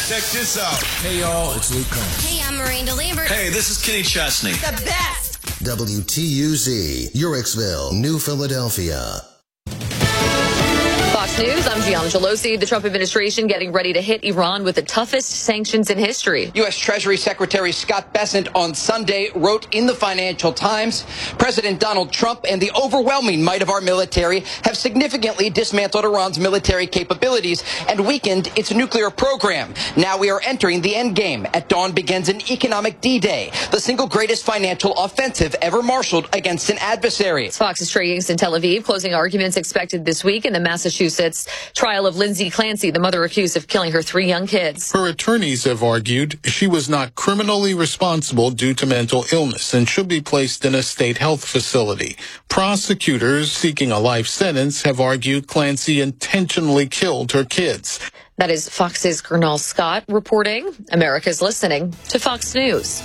Check this out. Hey, y'all, it's Luke Combs. Hey, I'm Miranda Lambert. Hey, this is Kenny Chesney. The best. WTUZ, Uricksville, New Philadelphia. Fox News, I'm Gianna Gelosi. The Trump administration getting ready to hit Iran with the toughest sanctions in history. U.S. Treasury Secretary Scott Bessent on Sunday wrote in the Financial Times, President Donald Trump and the overwhelming might of our military have significantly dismantled Iran's military capabilities and weakened its nuclear program. Now we are entering the end game. At dawn begins an economic D-Day, the single greatest financial offensive ever marshaled against an adversary. Fox's Trey Yingst in Tel Aviv. Closing arguments expected this week in the Massachusetts trial of Lindsay Clancy, the mother accused of killing her 3 young kids. Her attorneys have argued she was not criminally responsible due to mental illness and should be placed in a state health facility. Prosecutors seeking a life sentence have argued Clancy intentionally killed her kids. That is Fox's Gernal Scott reporting. America's listening to Fox News.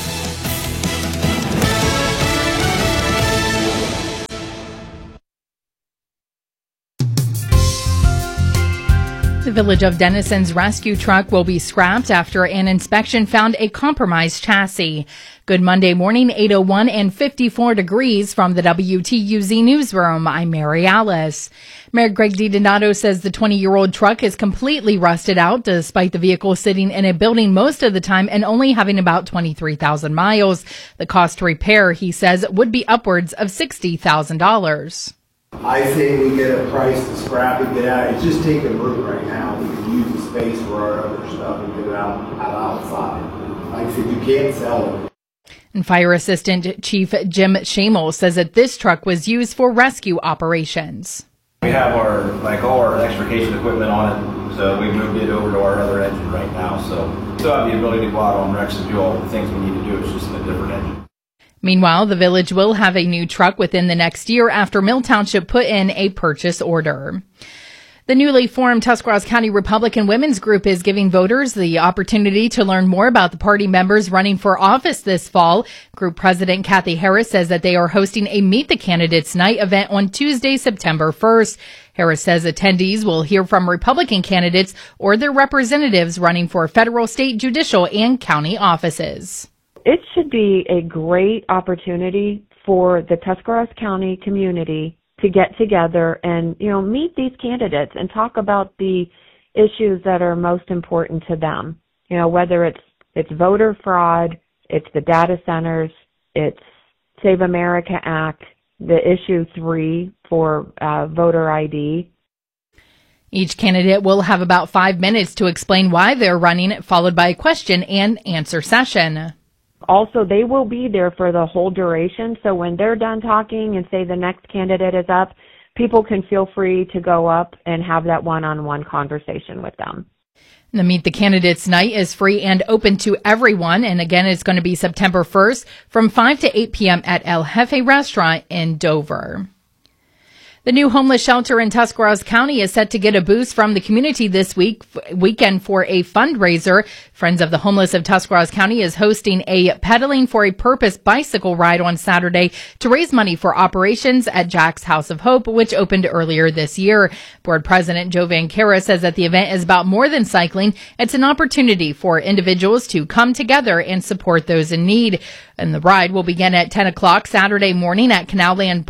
The Village of Denison's rescue truck will be scrapped after an inspection found a compromised chassis. Good Monday morning, 8:01 and 54 degrees from the WTUZ newsroom. I'm Mary Alice. Mayor Greg DiDonato says the 20-year-old truck is completely rusted out despite the vehicle sitting in a building most of the time and only having about 23,000 miles. The cost to repair, he says, would be upwards of $60,000. I say we get a price to scrap it, get out. It's just taking root right now. We can use the space for our other stuff and get it out outside. Like I said, you can't sell it. And Fire Assistant Chief Jim Shamel says that this truck was used for rescue operations. We have all our extrication equipment on it, so we moved it over to our other engine right now. So still have the ability to go out on wrecks and do all the things we need to do. It's just in a different engine. Meanwhile, the village will have a new truck within the next year after Mill Township put in a purchase order. The newly formed Tuscarawas County Republican Women's Group is giving voters the opportunity to learn more about the party members running for office this fall. Group President Kathy Harris says that they are hosting a Meet the Candidates Night event on Tuesday, September 1st. Harris says attendees will hear from Republican candidates or their representatives running for federal, state, judicial, and county offices. It should be a great opportunity for the Tuscarawas County community to get together and, meet these candidates and talk about the issues that are most important to them. Whether it's voter fraud, it's the data centers, it's Save America Act, the issue 3 for voter ID. Each candidate will have about 5 minutes to explain why they're running, followed by a question and answer session. Also, they will be there for the whole duration, so when they're done talking and say the next candidate is up, people can feel free to go up and have that one-on-one conversation with them. The Meet the Candidates Night is free and open to everyone, and again, it's going to be September 1st from 5 to 8 p.m. at El Jefe Restaurant in Dover. The new homeless shelter in Tuscarawas County is set to get a boost from the community this weekend for a fundraiser. Friends of the Homeless of Tuscarawas County is hosting a Pedaling for a Purpose bicycle ride on Saturday to raise money for operations at Jack's House of Hope, which opened earlier this year. Board President Joe Vankera says that the event is about more than cycling. It's an opportunity for individuals to come together and support those in need. And the ride will begin at 10 o'clock Saturday morning at Canal Lands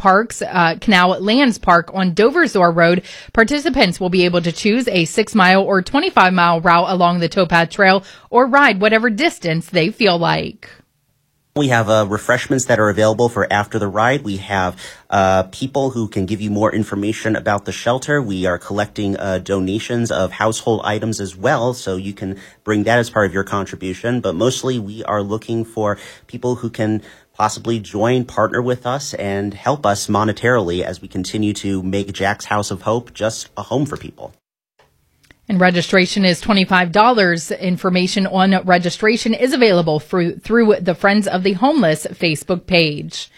Park on Doversor Road. Participants will be able to choose a 6-mile or 25-mile route along the towpath trail or ride whatever distance they feel like. We have refreshments that are available for after the ride. We have people who can give you more information about the shelter. We are collecting donations of household items as well, so you can bring that as part of your contribution. But mostly we are looking for people who can possibly partner with us and help us monetarily as we continue to make Jack's House of Hope just a home for people. And registration is $25. Information on registration is available through the Friends of the Homeless Facebook page.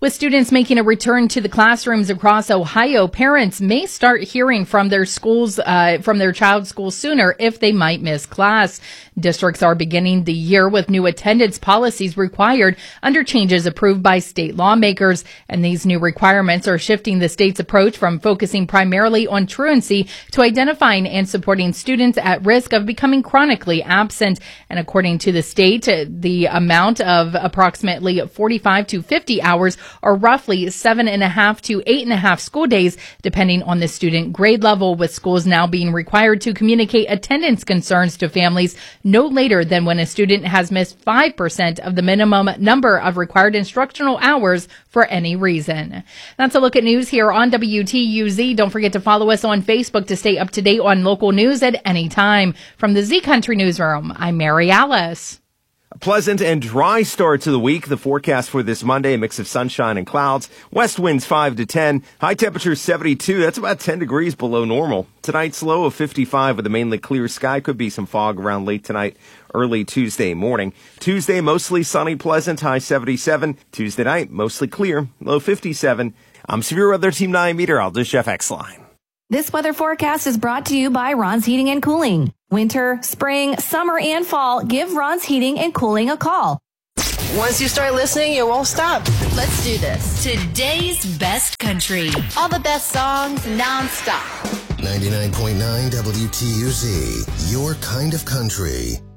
With students making a return to the classrooms across Ohio, parents may start hearing from their schools, from their child's school sooner if they might miss class. Districts are beginning the year with new attendance policies required under changes approved by state lawmakers, and these new requirements are shifting the state's approach from focusing primarily on truancy to identifying and supporting students at risk of becoming chronically absent. And according to the state, the amount of approximately 45 to 50 hours or roughly 7.5 to 8.5 school days, depending on the student grade level, with schools now being required to communicate attendance concerns to families no later than when a student has missed 5% of the minimum number of required instructional hours for any reason. That's a look at news here on WTUZ. Don't forget to follow us on Facebook to stay up to date on local news at any time. From the Z Country Newsroom, I'm Mary Alice. A pleasant and dry start to the week. The forecast for this Monday, a mix of sunshine and clouds. West winds 5 to 10. High temperature 72. That's about 10 degrees below normal. Tonight's low of 55 with a mainly clear sky. Could be some fog around late tonight, early Tuesday morning. Tuesday, mostly sunny, pleasant, high 77. Tuesday night, mostly clear, low 57. I'm Severe Weather Team 9 meteorologist Jeff Exline. This weather forecast is brought to you by Ron's Heating and Cooling. Winter, spring, summer, and fall, give Ron's Heating and Cooling a call. Once you start listening, you won't stop. Let's do this. Today's best country. All the best songs nonstop. 99.9 WTUZ, your kind of country.